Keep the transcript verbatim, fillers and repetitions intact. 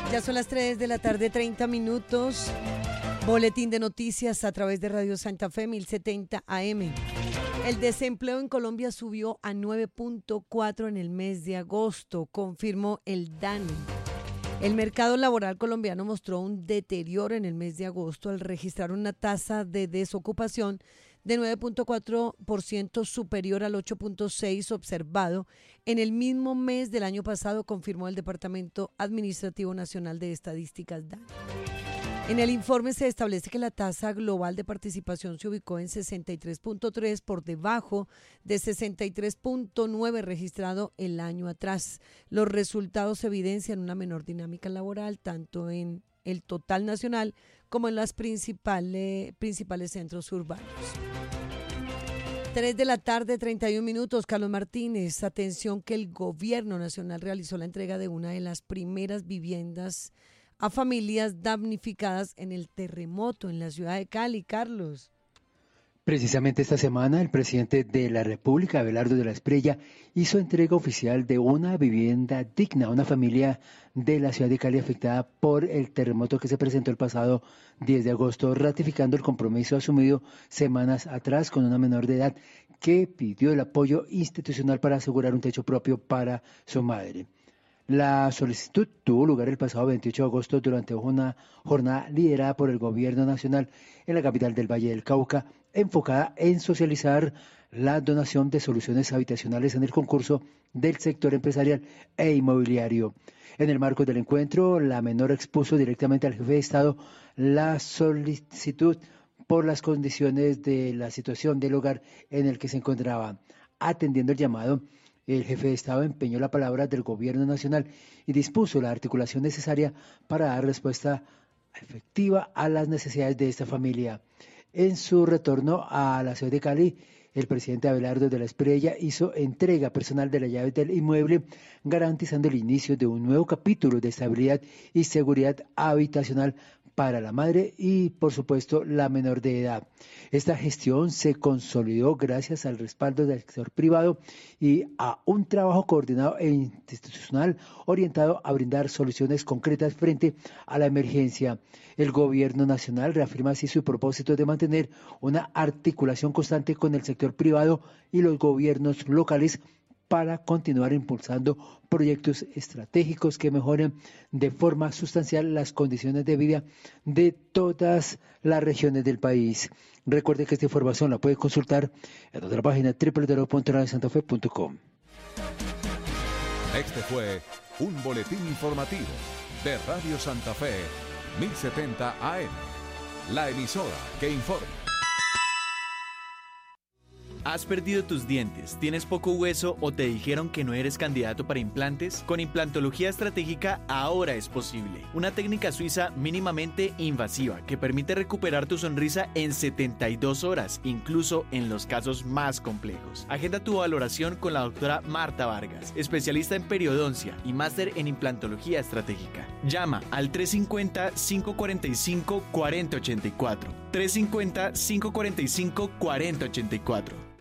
Ya son las tres de la tarde, treinta minutos. Boletín de noticias a través de Radio Santa Fe mil setenta A M. El desempleo en Colombia subió a nueve punto cuatro en el mes de agosto, confirmó el DANE. El mercado laboral colombiano mostró un deterioro en el mes de agosto al registrar una tasa de desocupación de nueve punto cuatro por ciento superior al ocho punto seis por ciento observado en el mismo mes del año pasado, confirmó el Departamento Administrativo Nacional de Estadísticas DANE. En el informe se establece que la tasa global de participación se ubicó en sesenta y tres punto tres por debajo de sesenta y tres punto nueve registrado el año atrás. Los resultados evidencian una menor dinámica laboral tanto en el total nacional como en los principales, principales centros urbanos. tres de la tarde, treinta y un minutos. Carlos Martínez, atención que el gobierno nacional realizó la entrega de una de las primeras viviendas a familias damnificadas en el terremoto en la ciudad de Cali. Carlos. Precisamente esta semana el presidente de la República, Abelardo de la Espriella, hizo entrega oficial de una vivienda digna a una familia de la ciudad de Cali afectada por el terremoto que se presentó el pasado diez de agosto, ratificando el compromiso asumido semanas atrás con una menor de edad que pidió el apoyo institucional para asegurar un techo propio para su madre. La solicitud tuvo lugar el pasado veintiocho de agosto durante una jornada liderada por el Gobierno Nacional en la capital del Valle del Cauca, enfocada en socializar la donación de soluciones habitacionales en el concurso del sector empresarial e inmobiliario. En el marco del encuentro, la menor expuso directamente al jefe de Estado la solicitud por las condiciones de la situación del hogar en el que se encontraba. Atendiendo el llamado, el jefe de Estado empeñó la palabra del Gobierno Nacional y dispuso la articulación necesaria para dar respuesta efectiva a las necesidades de esta familia. En su retorno a la ciudad de Cali, el presidente Abelardo de la Espriella hizo entrega personal de la llave del inmueble, garantizando el inicio de un nuevo capítulo de estabilidad y seguridad habitacional para la madre y, por supuesto, la menor de edad. Esta gestión se consolidó gracias al respaldo del sector privado y a un trabajo coordinado e institucional orientado a brindar soluciones concretas frente a la emergencia. El Gobierno Nacional reafirma así su propósito de mantener una articulación constante con el sector privado y los gobiernos locales para continuar impulsando proyectos estratégicos que mejoren de forma sustancial las condiciones de vida de todas las regiones del país. Recuerde que esta información la puede consultar en nuestra página doble u doble u doble u punto radio santa fe punto com. Este fue un boletín informativo de Radio Santa Fe mil setenta A M, la emisora que informa. ¿Has perdido tus dientes? ¿Tienes poco hueso o te dijeron que no eres candidato para implantes? Con implantología estratégica ahora es posible. Una técnica suiza mínimamente invasiva que permite recuperar tu sonrisa en setenta y dos horas, incluso en los casos más complejos. Agenda tu valoración con la doctora Marta Vargas, especialista en periodoncia y máster en implantología estratégica. Llama al tres cinco cero, cinco cuatro cinco, cuatro cero ocho cuatro. tres cinco cero, cinco cuatro cinco, cuatro cero ocho cuatro.